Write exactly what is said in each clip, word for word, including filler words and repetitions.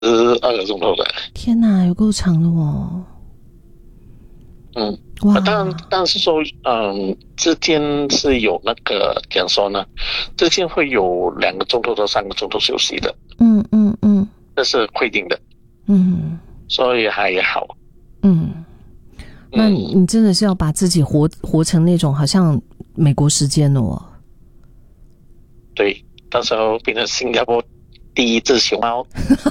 二个钟头的。 天哪，有够长的哦。 嗯， 哇， 当然，但是说，嗯，之间是有那个怎样说呢？之间会有两个钟头到三个钟头休息的。 嗯嗯嗯， 这是规定的。 嗯， 所以还好。 嗯，那你你真的是要把自己活活成那种好像美国时间哦。 对，到时候变成新加坡第一只熊猫。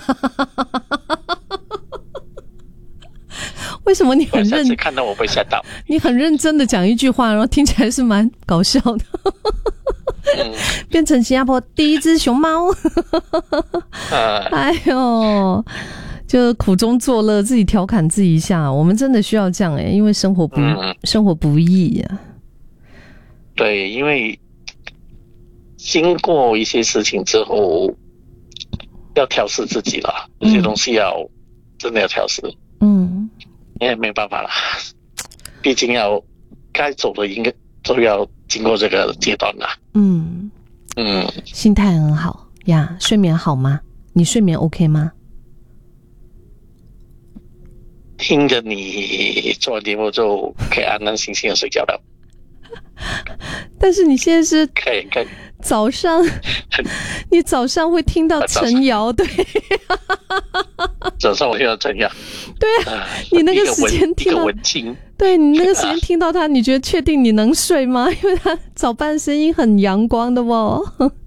为什么你很认？ 看到我被吓到。 你很认真的讲一句话，然后听起来是蛮搞笑的。嗯、变成新加坡第一只熊猫。呃、哎呦，就苦中作乐，自己调侃自己一下。我们真的需要这样哎、欸，因为生活不、嗯、生活不易呀、啊。 对，因为经过一些事情之后，要调试自己了，有些东西要、嗯、真的要调试。嗯。也没办法了，毕竟要该走的应该都要经过这个阶段了。嗯嗯，心态很好呀。睡眠好吗？你睡眠 OK 吗？ 听着你做完节目就可以安安心心的睡觉了。 但是你现在是可以可以早上，你早上会听到陈瑶，对。 早上我听到陈瑶， 对啊，你那个时间听到，对你那个时间听到他，你觉得确定你能睡吗？因为他早班声音很阳光的哦。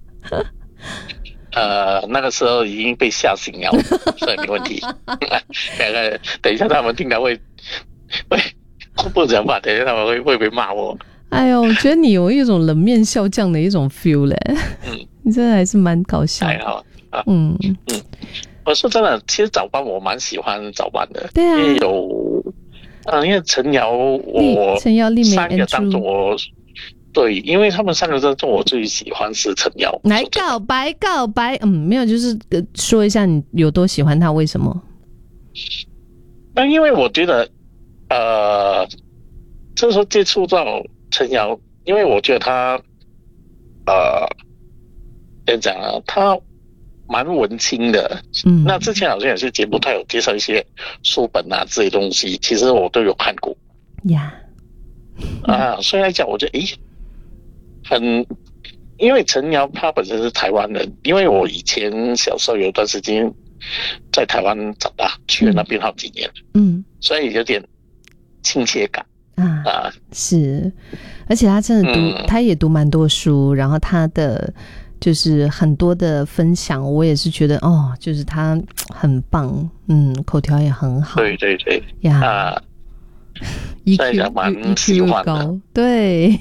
呃，那个时候已经被吓醒了，所以没问题。等一下他们听到会会不讲话，等一下他们会会不会骂我？ 哎呦，我觉得你有一种冷面笑匠的一种 feel 嘞。嗯，你真的还是蛮搞笑的。 还好啊。嗯嗯，我说真的，其实早班我蛮喜欢早班的。 对啊， 因为有，嗯，因为陈瑶，我陈瑶、丽美、 三个当中我。对，因为他们三个当中，我最喜欢是陈瑶。 来告白，告白，嗯，没有，就是说一下你有多喜欢他，为什么？ 那因为我觉得，呃，这时候接触到陈瑶，因为我觉得他，呃，怎么讲啊，他蛮文青的。嗯，那之前好像有些节目，他有介绍一些书本啊这些东西，其实我都有看过。呀，啊，所以来讲，我觉得，诶。很，因为陈瑶他本身是台湾人，因为我以前小时候有一段时间在台湾长大，去了那边好几年，嗯，所以有点亲切感啊, 啊是，而且他真的读，嗯、他也读蛮多书，然后他的就是很多的分享，我也是觉得哦，就是他很棒，嗯，口条也很好， 对对对呀，啊 ，E Q 蛮喜欢的，对。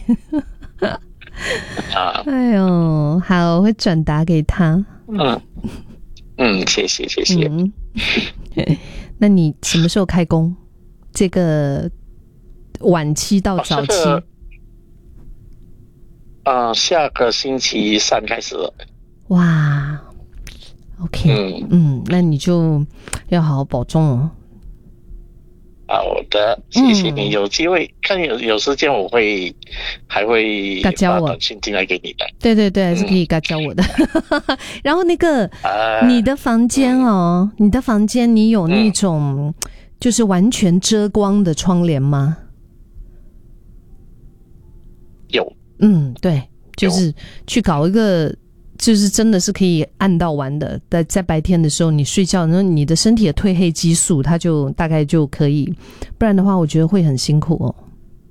啊，哎呦，好，我会转达给他。 嗯嗯，谢谢谢谢。嗯， 那你什么时候开工？这个晚期到早期？啊、 哦呃，下个星期三开始了。 哇 ，OK，嗯嗯，那你就要好好保重哦。 好的，谢谢你。嗯、有机会看有有时间，我会还会发短信进来给你的。 对对对，还是可以嘎教我的。嗯、然后那个、呃、你的房间哦，嗯、你的房间你有那种、嗯、就是完全遮光的窗帘吗？ 有。 嗯，对，就是去搞一个。就是真的是可以按到完的，在在白天的时候你睡觉，然后你的身体的褪黑激素它就大概就可以，不然的话我觉得会很辛苦哦。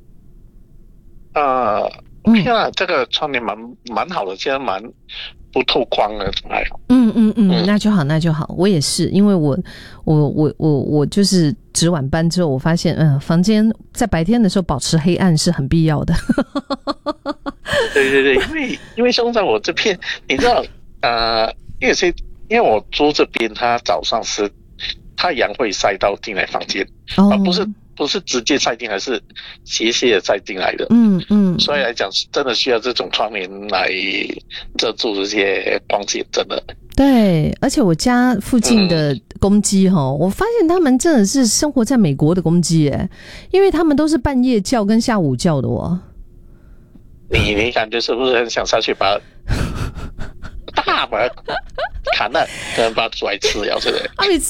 呃，天啊，嗯、这个窗帘蛮蛮好的，现在蛮不透光的，还好。 嗯嗯嗯，嗯那就好，那就好。我也是，因为我我我我我就是值晚班之后，我发现，嗯，房间在白天的时候保持黑暗是很必要的。 对对对，因为因为兄在我这边，你知道，呃，因为是因为我租这边，它早上是太阳会晒到进来房间，而、哦、不是不是直接晒进来，是斜斜的晒进来的。嗯嗯，所以来讲，真的需要这种窗帘来遮住这些光线，真的。 对，而且我家附近的公鸡哈、嗯，我发现他们真的是生活在美国的公鸡耶，因为他们都是半夜叫跟下午叫的哦。 你你感觉是不是很想下去把大门惨了，可能把它抓来吃了，对不对？ 啊，你